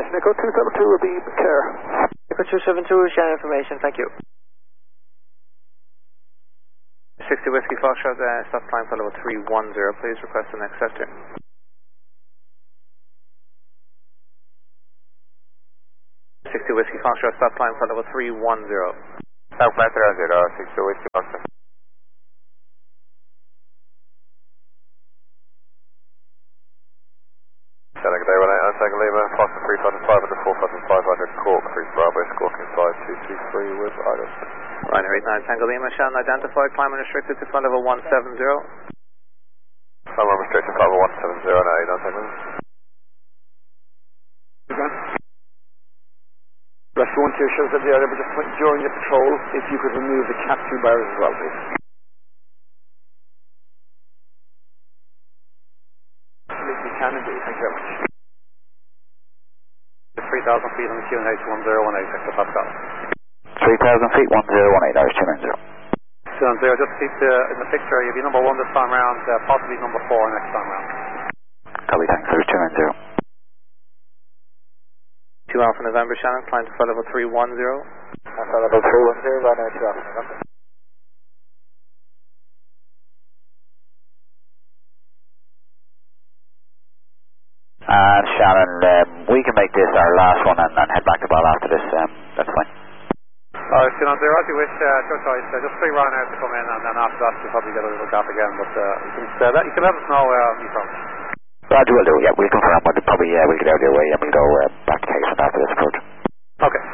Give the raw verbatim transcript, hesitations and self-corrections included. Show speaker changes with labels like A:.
A: information. Echo two seven two will be care.
B: Echo two seven two, share information, thank you.
C: sixty Whiskey Foxtrot, uh, stop climb for level three one zero, please request the next sector. sixty Whiskey Foxtrot, stop climb for level three one zero.
D: Stop climb three one zero, sixty Whiskey Foxtrot. Shannon, good day, one eight nine Tango Lima, Foxtrot three thousand five hundred, four thousand five hundred, Cork, three Bravo, squawking five two two three with Iris.
C: Ryanair eight nine Tango Lima, Shannon identified, climb restricted to flight level one seven zero.
D: Climb restricted to level one seven zero, now eight nine Tango Lima.
A: Rescue one two shows that the area, but just during your patrol, if you could remove the cat two barriers as well, please. Absolutely can indeed, thank you very much.
C: three thousand feet on the Q N H one zero one eight, Hector Pascal.
E: three thousand feet, one zero one eight, Irish two nine zero.
C: two nine zero, just keep the, in the picture, you'll be number one this time round, uh, possibly number four next time round.
E: Copy, thanks, Irish two nine zero.
C: two Alpha November, Shannon, climb to flight level three one zero.
D: Alpha level three one zero, Ryanair two Alpha November.
E: And Shannon, um, we can make this our last one and, and head back to Bob after this, um, that's fine.
C: Alright, two nine zero, as you wish, uh, your choice, uh, just three Ryanair to come in, and then after that you'll probably get a little gap again, but uh, you, can, uh, that, you can let us know, uh, no problem.
E: Roger, we'll do, yeah, we'll confirm, we'll probably, uh, we'll get out of your way and we'll go uh, back to Cape after this approach.
C: Okay.